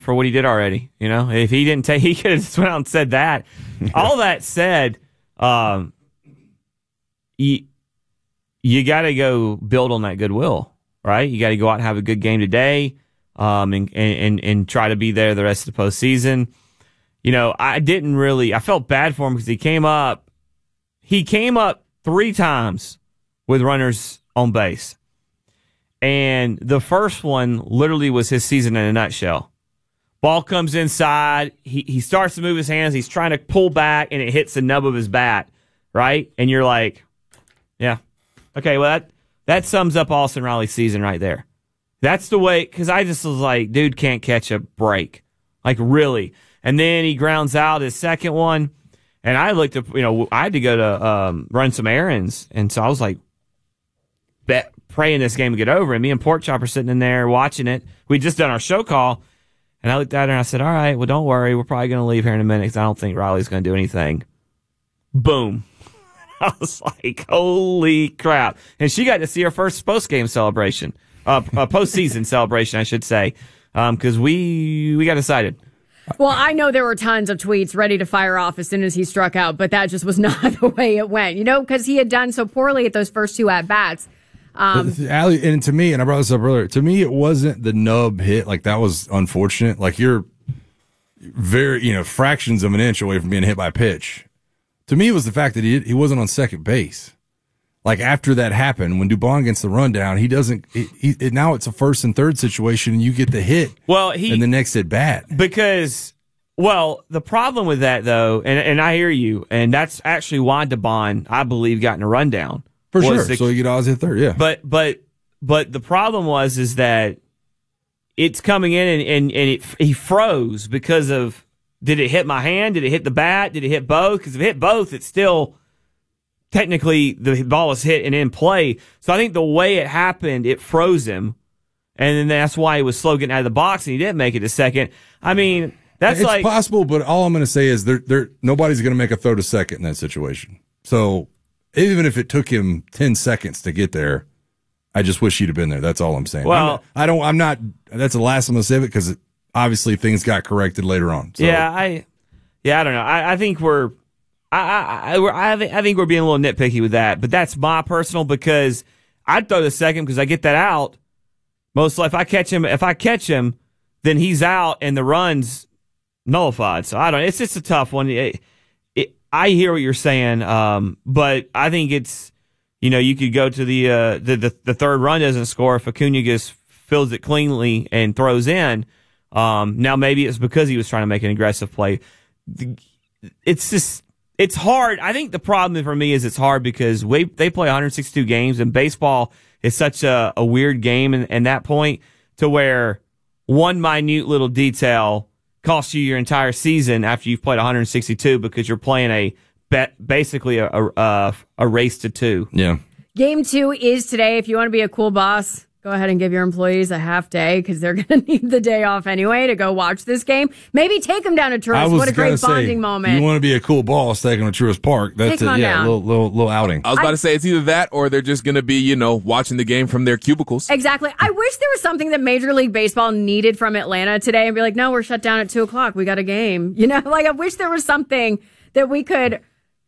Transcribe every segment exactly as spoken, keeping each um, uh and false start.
for what he did already. You know, if he didn't take, he could have just went out and said that. All that said, um, you, you got to go build on that goodwill, right? You got to go out and have a good game today, um, and, and, and try to be there the rest of the postseason. You know, I didn't really, I felt bad for him because he came up, he came up three times with runners on base. And the first one literally was his season in a nutshell. Ball comes inside, he, he starts to move his hands, he's trying to pull back, and it hits the nub of his bat, right? And you're like, yeah. Okay, well, that, that sums up Austin Riley's season right there. That's the way, because I just was like, dude can't catch a break. Like, really. And then he grounds out his second one. And I looked up, you know, I had to go to um, run some errands. And so I was like, bet, praying this game would get over. And me and Pork Chop are sitting in there watching it. We'd just done our show call. And I looked at her and I said, all right, well, don't worry. We're probably going to leave here in a minute because I don't think Riley's going to do anything. Boom. I was like, holy crap. And she got to see her first post-game celebration, uh, uh, postseason celebration, I should say, because um, we, we got excited. Well, I know there were tons of tweets ready to fire off as soon as he struck out, but that just was not the way it went, you know, because he had done so poorly at those first two at-bats. Um, Allie, and to me, and I brought this up earlier, to me, it wasn't the nub hit. Like, that was unfortunate. Like, you're very, you know, fractions of an inch away from being hit by a pitch. To me, it was the fact that he he wasn't on second base. Like, after that happened, when Dubon gets the rundown, he doesn't, he, he, now it's a first and third situation, and you get the hit well, he, and the next at bat. Because, well, the problem with that, though, and, and I hear you, and that's actually why Dubon, I believe, got in a rundown. For sure. The, so you get Ozzy at third, yeah. But, but, but the problem was, is that it's coming in and, and, and it, he froze because of, did it hit my hand? Did it hit the bat? Did it hit both? Because if it hit both, it's still, technically, the ball was hit and in play. So I think the way it happened, it froze him. And then that's why he was slow getting out of the box and he didn't make it to second. I mean, that's it's like. It's possible, but all I'm going to say is there, there, nobody's going to make a throw to second in that situation. So even if it took him ten seconds to get there, I just wish he'd have been there. That's all I'm saying. Well, I'm, I don't, I'm not, that's the last I'm going to say it because obviously things got corrected later on. So. Yeah, I, yeah, I don't know. I, I think we're, I, I, I, I think we're being a little nitpicky with that, but that's my personal because I'd throw the second because I get that out. Mostly, if I catch him, if I catch him, then he's out and the run's nullified. So I don't. It's just a tough one. It, it, I hear what you're saying, um, but I think it's, you know, you could go to the uh, the, the the third run doesn't score if Acuna just fills it cleanly and throws in. Um, now maybe it's because he was trying to make an aggressive play. It's just. It's hard. I think the problem for me is it's hard because we, they play one hundred sixty-two games, and baseball is such a, a weird game in, in that point to where one minute little detail costs you your entire season after you've played one hundred sixty-two because you're playing a bet, basically a, a, a race to two. Yeah. Game two is today. If you want to be a cool boss, go ahead and give your employees a half day because they're going to need the day off anyway to go watch this game. Maybe take them down to Truist. What a great bonding say, moment. You want to be a cool boss, take them to Truist Park. That's a, yeah, a little, little, little outing. I was about I, to say it's either that or they're just going to be, you know, watching the game from their cubicles. Exactly. I wish there was something that Major League Baseball needed from Atlanta today and be like, no, we're shut down at two o'clock. We got a game. You know, like I wish there was something that we could...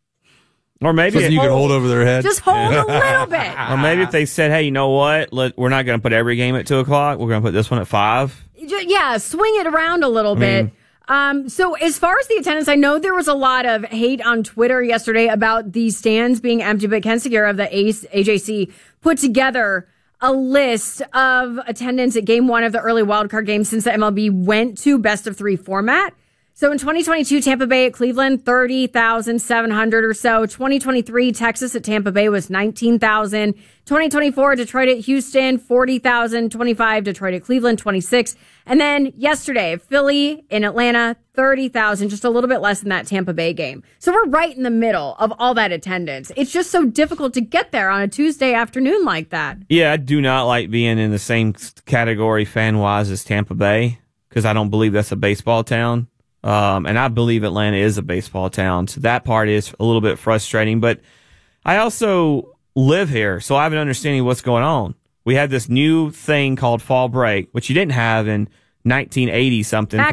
Or maybe you could hold over their head. Just hold a little bit. Or maybe if they said, hey, you know what? Let, we're not going to put every game at two o'clock. We're going to put this one at five. Yeah, swing it around a little I bit. Mean, um, so as far as the attendance, I know there was a lot of hate on Twitter yesterday about the stands being empty, but Ken Segura of the A J C put together a list of attendance at game one of the early wildcard games since the M L B went to best of three format. So in twenty twenty-two, Tampa Bay at Cleveland, thirty thousand seven hundred or so. twenty twenty-three, Texas at Tampa Bay was nineteen thousand. twenty twenty-four, Detroit at Houston, forty thousand. twenty-five, Detroit at Cleveland, twenty-six. And then yesterday, Philly in Atlanta, thirty thousand, just a little bit less than that Tampa Bay game. So we're right in the middle of all that attendance. It's just so difficult to get there on a Tuesday afternoon like that. Yeah, I do not like being in the same category fan-wise as Tampa Bay because I don't believe that's a baseball town. Um, and I believe Atlanta is a baseball town. So that part is a little bit frustrating. But I also live here, so I have an understanding of what's going on. We have this new thing called fall break, which you didn't have in nineteen eighty something Back